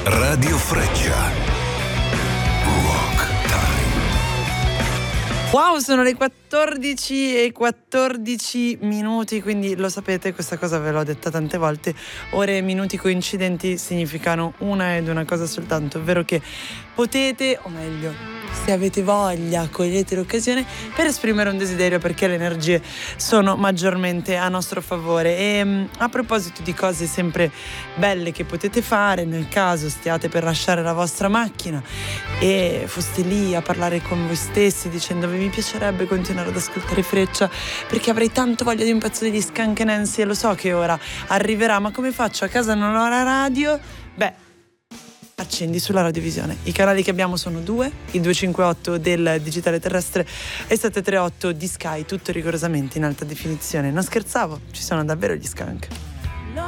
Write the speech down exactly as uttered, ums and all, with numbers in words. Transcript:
Radio Freccia. Rock Time. Wow, sono le quattordici e quattordici minuti, quindi lo sapete, questa cosa ve l'ho detta tante volte. Ore e minuti coincidenti significano una ed una cosa soltanto, ovvero che potete, o meglio, se avete voglia, cogliete l'occasione per esprimere un desiderio, perché le energie sono maggiormente a nostro favore. E a proposito di cose sempre belle che potete fare, nel caso stiate per lasciare la vostra macchina e foste lì a parlare con voi stessi dicendovi: mi piacerebbe continuare ad ascoltare Freccia perché avrei tanto voglia di un pezzo degli Skunk Nancy e lo so che ora arriverà, ma come faccio? A casa non ho la radio? Beh, accendi sulla radiovisione. I canali che abbiamo sono due, il duecentocinquantotto del digitale terrestre e settecentotrentotto di Sky, tutto rigorosamente in alta definizione. Non scherzavo, ci sono davvero gli Skunk.